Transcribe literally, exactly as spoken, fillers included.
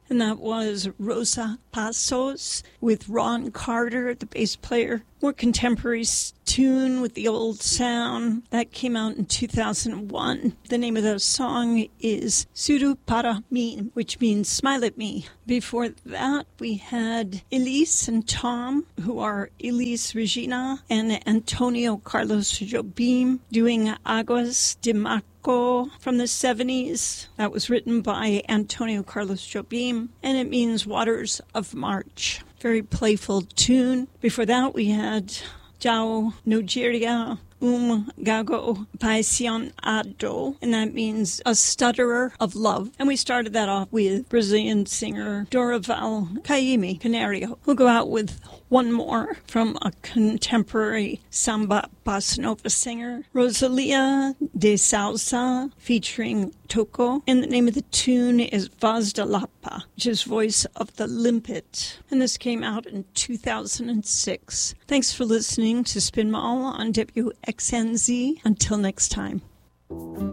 And that was Rosa Passos with Ron Carter, the bass player. More contemporary tune with the old sound. That came out in two thousand one. The name of the song is Suru Para Mi, which means smile at me. Before that, we had Elise and Tom, who are Elise Regina and Antonio Carlos Jobim, doing Aguas de Maco from the seventies. That was written by Antonio Carlos Jobim, and it means Waters of March. Very playful tune. Before that, we had Jao Nigeria Um Gago Apasionado, and that means a stutterer of love. And we started that off with Brazilian singer Dorival Caymmi Canario. We'll go out with one more from a contemporary samba bossa nova singer, Rosalia de Salsa, featuring Toco. And the name of the tune is Voz da Lapa, which is Voice of the Limpet. And this came out in two thousand six. Thanks for listening to Spin Mall on W X N Z. Until next time.